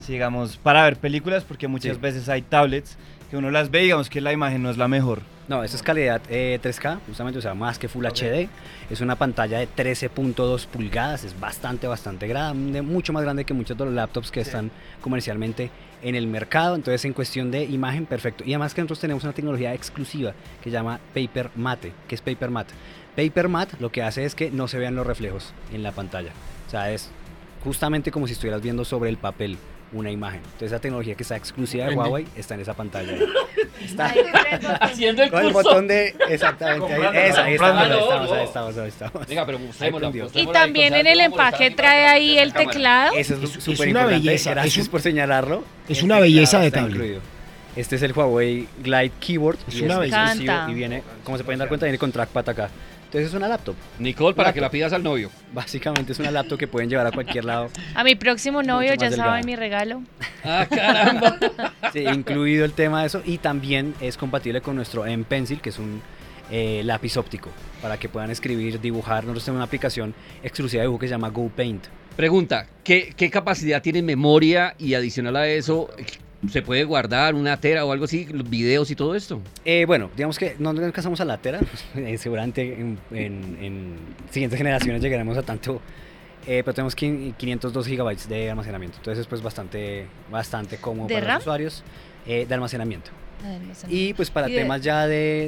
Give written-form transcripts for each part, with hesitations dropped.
Sí, digamos, para ver películas, porque muchas Sí. veces hay tablets que uno las ve y digamos que la imagen no es la mejor. No, esa es calidad 3K, justamente, o sea, más que Full Ok. HD. Es una pantalla de 13.2 pulgadas, es bastante grande, mucho más grande que muchos de los laptops que Sí. están comercialmente en el mercado. Entonces, en cuestión de imagen, perfecto. Y además que nosotros tenemos una tecnología exclusiva que se llama Paper Mate. ¿Qué es Paper Mate? Paper Mate lo que hace es que no se vean los reflejos en la pantalla. O sea, es justamente como si estuvieras viendo sobre el papel una imagen. Entonces, esa tecnología que está exclusiva de Huawei está en esa pantalla. Está Haciendo el con el curso. botón de... Exactamente. Ahí estamos, comprándolo. ahí estamos. Venga, pero mostrémosla. Ahí prendió. Y también en el empaque trae ahí el teclado. Eso es Es súper una importante. belleza, Gracias por señalarlo. es una belleza de está tablet. incluido. Este es el Huawei Glide Keyboard. Es y una belleza. exclusivo Canta. y viene, como se pueden dar cuenta, viene con trackpad acá. Entonces es una laptop. Nicole, para que la pidas al novio. Básicamente es una laptop que pueden llevar a cualquier lado. A mi próximo novio Mucho ya más saben delgada. mi regalo. Ah, caramba. Sí, incluido el tema de eso. Y también es compatible con nuestro M Pencil, que es un lápiz óptico, para que puedan escribir, dibujar. Nosotros tenemos una aplicación exclusiva de dibujo que se llama GoPaint. Pregunta, ¿qué capacidad tiene memoria? Y adicional a eso, ¿se puede guardar una tera o algo así, los videos y todo esto? Bueno, digamos que no nos alcanzamos a la tera. Seguramente en siguientes generaciones llegaremos a tanto. Pero tenemos 502 gigabytes de almacenamiento. Entonces es pues bastante cómodo ¿De para RAM? los usuarios de almacenamiento. Ay, no sé. Y pues para Y de- temas ya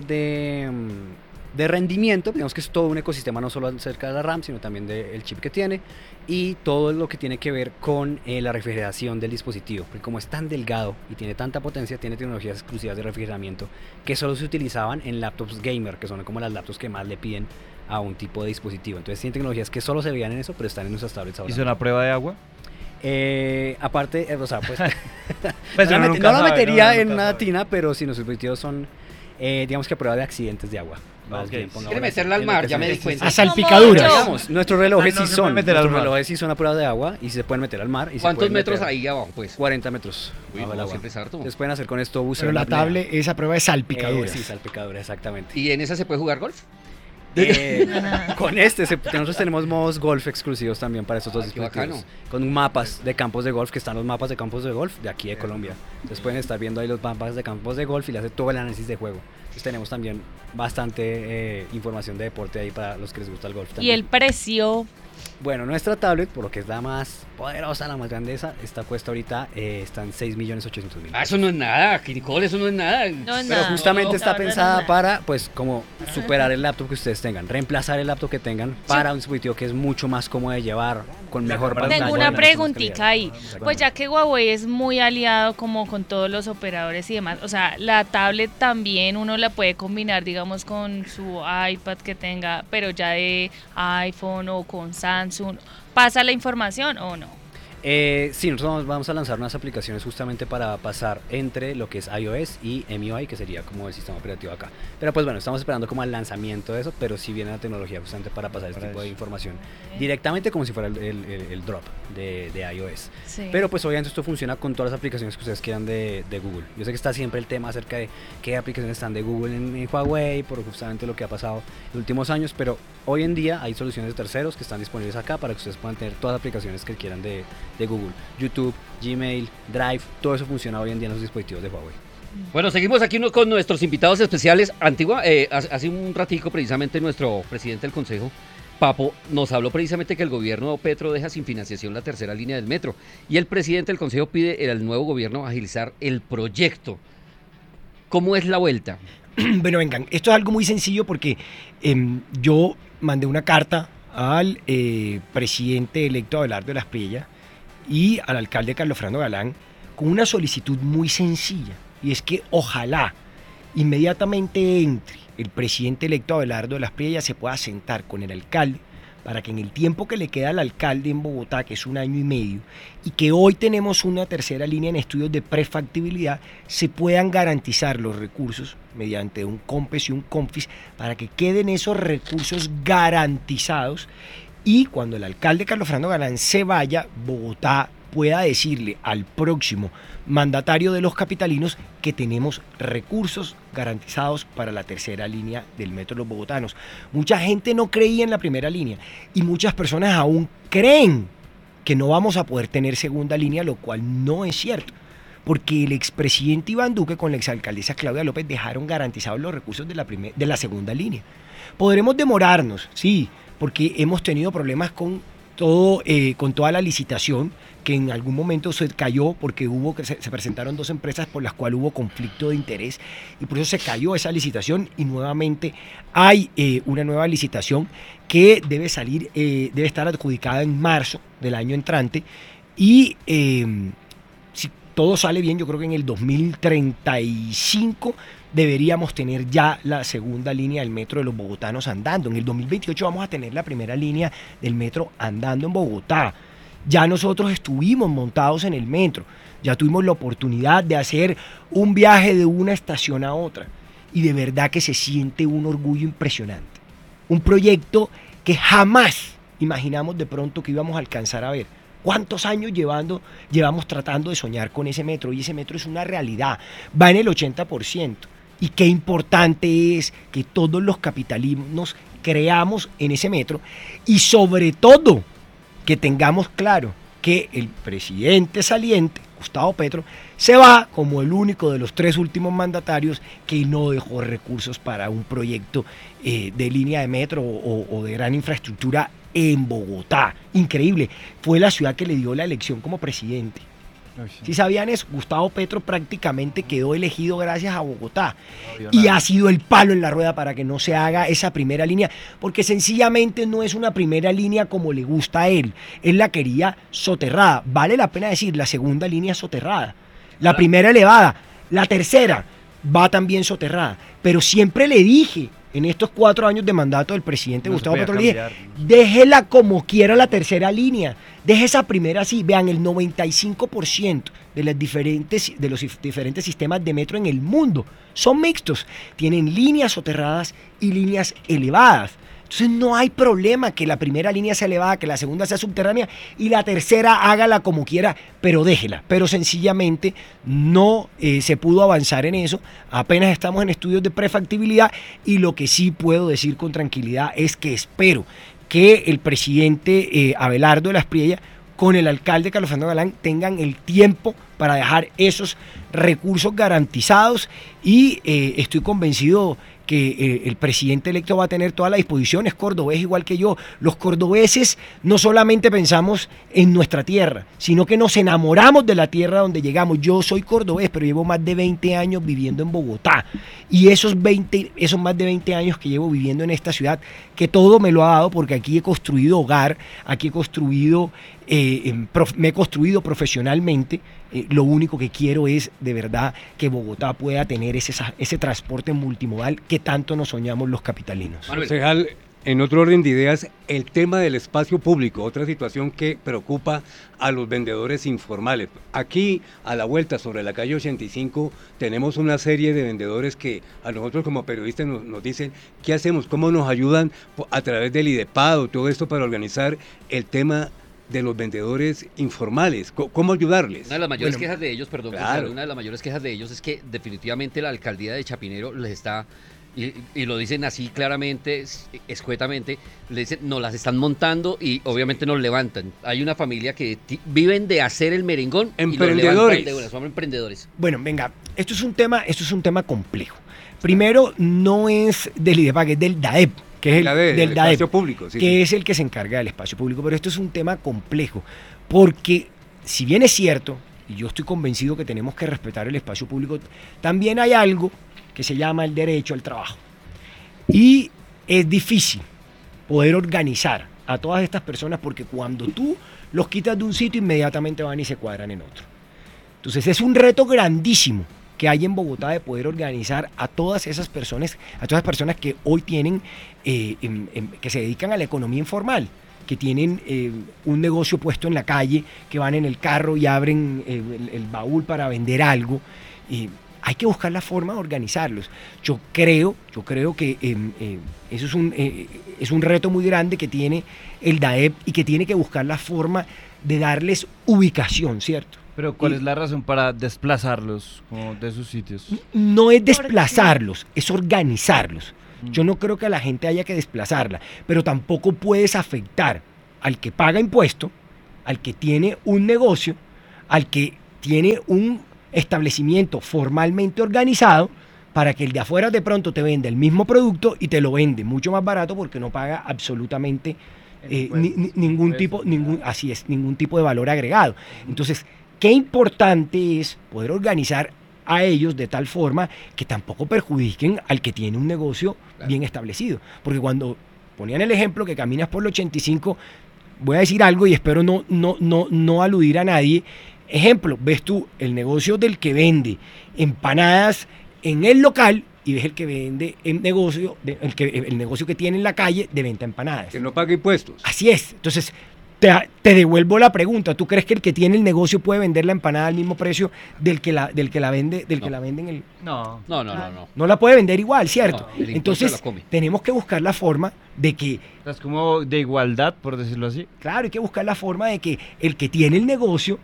de rendimiento, digamos que es todo un ecosistema, no solo acerca de la RAM, sino también del chip que tiene y todo lo que tiene que ver con la refrigeración del dispositivo. Porque como es tan delgado y tiene tanta potencia, tiene tecnologías exclusivas de refrigeramiento que solo se utilizaban en laptops gamer, que son como las laptops que más le piden a un tipo de dispositivo. Entonces tiene tecnologías que solo se veían en eso, pero están en nuestras tablets ahora. ¿Hizo una prueba de agua? Aparte, o sea, pues, Pues no, uno la nunca no la sabe, metería uno en nunca una sabe. tina, pero si los dispositivos son, digamos que a prueba de accidentes de agua. Más Ok. bien, Si pongámoslo quiere así, meterla al en lo mar, que ya se me di necesita. cuenta. A salpicaduras. Como Digamos, nuestros relojes Ah, no sí se son, puede meter al nuestros mar. relojes sí son a prueba de agua y se pueden meter al mar. Y se ¿Cuántos pueden metros meter ahí abajo, pues? 40 metros Uy, bajo el no, agua. siempre es harto. Entonces pueden hacer con esto buceo. Pero la en apnea. tablet es a prueba de salpicaduras. Sí, salpicadura, exactamente. ¿Y en esa se puede jugar golf? Con nosotros tenemos modos golf exclusivos también para estos dos Ah, qué dispositivos. bacano. Con mapas de campos de golf, que están los mapas de campos de golf de aquí de Colombia. Entonces pueden estar viendo ahí los mapas de campos de golf y le hace todo el análisis de juego. Entonces tenemos también bastante información de deporte ahí para los que les gusta el golf Y también. el precio. Bueno, nuestra tablet, por lo que es la más poderosa, la más grandeza, esta cuesta ahorita, está en 6.800.000. Ah, eso no es nada, Nicole, eso no es nada. No es Pero nada. justamente No, está la verdad pensada no es nada. para, pues, como superar el laptop que ustedes tengan, reemplazar el laptop que tengan para un dispositivo que es mucho más cómodo de llevar, con mejor Tengo pantalla. Tengo y una más preguntita calidad. ahí. Exactamente. Pues ya que Huawei es muy aliado como con todos los operadores y demás, o sea, la tablet también uno la puede combinar, digamos, con su iPad que tenga, pero ya de iPhone o con Samsung. ¿Pasa la información o no? Sí, nosotros vamos a lanzar unas aplicaciones justamente para pasar entre lo que es iOS y MIUI, que sería como el sistema operativo acá. Pero pues bueno, estamos esperando como el lanzamiento de eso, pero sí viene la tecnología justamente para pasar este tipo de información directamente como si fuera el drop de iOS. Sí. Pero pues obviamente esto funciona con todas las aplicaciones que ustedes quieran de Google. Yo sé que está siempre el tema acerca de qué aplicaciones están de Google en Huawei, por justamente lo que ha pasado en los últimos años, pero hoy en día hay soluciones de terceros que están disponibles acá para que ustedes puedan tener todas las aplicaciones que quieran de Google. YouTube, Gmail, Drive, todo eso funciona hoy en día en los dispositivos de Huawei. Bueno, seguimos aquí con nuestros invitados especiales. Hace un ratico precisamente nuestro presidente del consejo, Papo, nos habló precisamente que el gobierno Petro deja sin financiación la tercera línea del metro y el presidente del consejo pide al nuevo gobierno agilizar el proyecto. ¿Cómo es la vuelta? Bueno, vengan, esto es algo muy sencillo porque yo mandé una carta al presidente electo Abelardo de las Priellas y al alcalde Carlos Fernando Galán con una solicitud muy sencilla, y es que ojalá inmediatamente entre el presidente electo Abelardo de las Priellas se pueda sentar con el alcalde para que en el tiempo que le queda al alcalde en Bogotá, que es 1 año y medio, y que hoy tenemos una tercera línea en estudios de prefactibilidad, se puedan garantizar los recursos mediante un COMPES y un COMFIS para que queden esos recursos garantizados y cuando el alcalde Carlos Fernando Galán se vaya, Bogotá pueda decirle al próximo mandatario de los capitalinos que tenemos recursos garantizados para la tercera línea del metro de los bogotanos. Mucha gente no creía en la primera línea y muchas personas aún creen que no vamos a poder tener segunda línea, lo cual no es cierto. Porque el expresidente Iván Duque con la exalcaldesa Claudia López dejaron garantizados los recursos de la segunda línea. Podremos demorarnos, sí, porque hemos tenido problemas con toda la licitación, que en algún momento se cayó porque se presentaron 2 empresas por las cuales hubo conflicto de interés y por eso se cayó esa licitación y nuevamente hay una nueva licitación que debe estar adjudicada en marzo del año entrante y si todo sale bien, yo creo que en el 2035 deberíamos tener ya la segunda línea del metro de los bogotanos andando. En el 2028 vamos a tener la primera línea del metro andando en Bogotá. Ya nosotros estuvimos montados en el metro, ya tuvimos la oportunidad de hacer un viaje de una estación a otra y de verdad que se siente un orgullo impresionante. Un proyecto que jamás imaginamos de pronto que íbamos a alcanzar a ver. ¿Cuántos años llevamos tratando de soñar con ese metro? Y ese metro es una realidad, va en el 80%. Y qué importante es que todos los capitalinos creamos en ese metro y sobre todo que tengamos claro que el presidente saliente, Gustavo Petro, se va como el único de los 3 últimos mandatarios que no dejó recursos para un proyecto de línea de metro o de gran infraestructura en Bogotá. Increíble, fue la ciudad que le dio la elección como presidente. Si sabían eso, Gustavo Petro prácticamente quedó elegido gracias a Bogotá y ha sido el palo en la rueda para que no se haga esa primera línea, porque sencillamente no es una primera línea como le gusta a él la quería soterrada, vale la pena decir, la segunda línea soterrada, la primera elevada, la tercera va también soterrada, pero siempre le dije en estos 4 años de mandato del presidente Gustavo Petro, le dije, déjela como quiera la tercera línea, deje esa primera así. Vean, el 95% de los diferentes sistemas de metro en el mundo son mixtos, tienen líneas soterradas y líneas elevadas. Entonces no hay problema que la primera línea sea elevada, que la segunda sea subterránea y la tercera hágala como quiera, pero déjela. Pero sencillamente no se pudo avanzar en eso. Apenas estamos en estudios de prefactibilidad y lo que sí puedo decir con tranquilidad es que espero que el presidente Abelardo de las Priella con el alcalde Carlos Fernando Galán tengan el tiempo para dejar esos recursos garantizados y estoy convencido que el presidente electo va a tener toda la disposición, es cordobés igual que yo. Los cordobeses no solamente pensamos en nuestra tierra, sino que nos enamoramos de la tierra donde llegamos. Yo soy cordobés, pero llevo más de 20 años viviendo en Bogotá. Y esos más de 20 años que llevo viviendo en esta ciudad, que todo me lo ha dado porque aquí he construido hogar, aquí me he construido profesionalmente. Lo único que quiero es de verdad que Bogotá pueda tener ese transporte multimodal que tanto nos soñamos los capitalinos. Concejal, en otro orden de ideas, el tema del espacio público, otra situación que preocupa a los vendedores informales. Aquí, a la vuelta sobre la calle 85, tenemos una serie de vendedores que a nosotros como periodistas nos dicen qué hacemos, cómo nos ayudan a través del IDEPAD, todo esto para organizar el tema de los vendedores informales, ¿cómo ayudarles? Una de las mayores quejas de ellos, perdón, claro. Una de las mayores quejas de ellos es que definitivamente la alcaldía de Chapinero les está, y lo dicen así claramente, escuetamente, le dicen, nos las están montando y obviamente nos levantan. Hay una familia que viven de hacer el merengón. Emprendedores. Y son emprendedores. Bueno, venga, esto es un tema complejo. Primero, no es del IDEPAC, es del DAEP. Que es del DAEP, espacio público, sí, que es el que se encarga del espacio público, pero esto es un tema complejo, porque si bien es cierto, y yo estoy convencido que tenemos que respetar el espacio público, también hay algo que se llama el derecho al trabajo, y es difícil poder organizar a todas estas personas, porque cuando tú los quitas de un sitio, inmediatamente van y se cuadran en otro. Entonces es un reto grandísimo que hay en Bogotá de poder organizar a todas esas personas que hoy tienen, que se dedican a la economía informal, que tienen un negocio puesto en la calle, que van en el carro y abren el baúl para vender algo. Hay que buscar la forma de organizarlos. Yo creo que eso es un reto muy grande que tiene el DAEP y que tiene que buscar la forma de darles ubicación, ¿cierto? Pero ¿cuál es la razón para desplazarlos como de sus sitios? No es desplazarlos, es organizarlos. Yo no creo que a la gente haya que desplazarla, pero tampoco puedes afectar al que paga impuesto, al que tiene un negocio puesto en la calle, que van en el carro y abren el baúl para vender algo. Hay que buscar la forma de organizarlos. Yo creo que eso es un reto muy grande que tiene el DAEP y que tiene que buscar la forma de darles ubicación, ¿cierto? No es desplazarlos, es organizarlos. Yo no creo que a la gente haya que desplazarla, pero tampoco puedes afectar al que tiene un negocio, al que tiene un establecimiento formalmente organizado, para que el de afuera de pronto te venda el mismo producto y te lo vende mucho más barato porque no paga absolutamente ningún tipo de valor agregado. Entonces, qué importante es poder organizar a ellos de tal forma que tampoco perjudiquen al que tiene un negocio bien establecido. Porque cuando ponían el ejemplo que caminas por el 85, voy a decir algo y espero no aludir a nadie. Ejemplo, ves tú el negocio del que vende empanadas en el local y ves el que vende el negocio que tiene en la calle de venta de empanadas. Que no paga impuestos. Así es. Entonces, te devuelvo la pregunta. ¿Tú crees que el que tiene el negocio puede vender la empanada al mismo precio del que la vende en el... No. No la puede vender igual, ¿cierto? No, entonces, tenemos que buscar la forma de que... Es como de igualdad, por decirlo así. Claro, hay que buscar la forma de que el que tiene el negocio...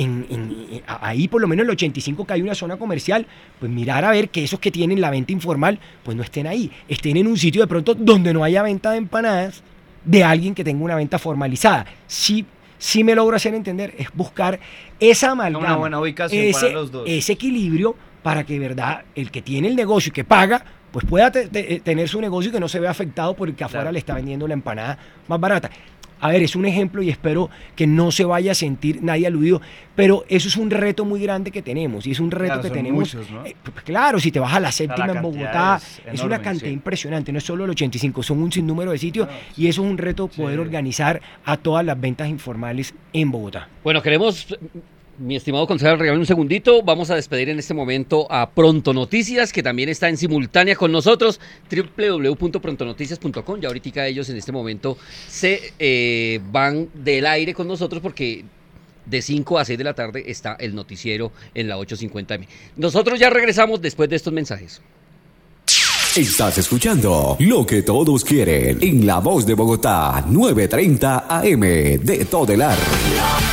ahí por lo menos en el 85 que hay una zona comercial, pues mirar a ver que esos que tienen la venta informal pues no estén ahí, estén en un sitio de pronto donde no haya venta de empanadas de alguien que tenga una venta formalizada. Sí me logro hacer entender, es buscar esa amalgama, una buena ubicación para los dos, ese equilibrio para que, verdad, el que tiene el negocio y que paga pues pueda tener su negocio y que no se vea afectado por el que afuera le está vendiendo la empanada más barata. A ver, es un ejemplo y espero que no se vaya a sentir nadie aludido, pero eso es un reto muy grande que tenemos y es un reto que tenemos. Muchos, ¿no? Claro, si te vas a la séptima la en Bogotá, es una enorme, cantidad sí. impresionante, no es solo el 85, son un sinnúmero de sitios y eso es un reto poder organizar a todas las ventas informales en Bogotá. Bueno, queremos, mi estimado concejal, regálame un segundito. Vamos a despedir en este momento a Pronto Noticias, que también está en simultánea con nosotros, www.prontonoticias.com. Ya ahorita ellos en este momento se van del aire con nosotros porque de 5 a 6 de la tarde está el noticiero en la 850M. Nosotros ya regresamos después de estos mensajes. Estás escuchando Lo que todos quieren en La Voz de Bogotá, 9:30 AM de Todelar.